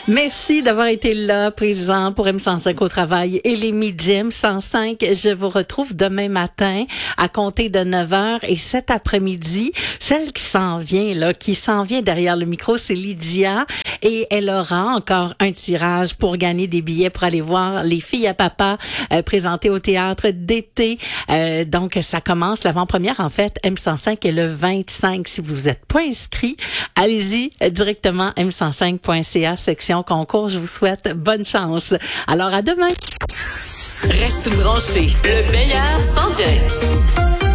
Merci d'avoir été là, présent pour M105 au travail et les midis M105. Je vous retrouve demain matin à compter de 9h et cet après-midi. Celle qui s'en vient derrière le micro, c'est Lydia et elle aura encore un tirage pour gagner des billets pour aller voir Les Filles à Papa présentées au théâtre d'été. Donc, ça commence l'avant-première, en fait, M105 est le 25. Si vous n'êtes pas inscrit, allez-y directement m105.ca, section concours. Je vous souhaite bonne chance. Alors, à demain. Reste branché. Le meilleur s'en vient.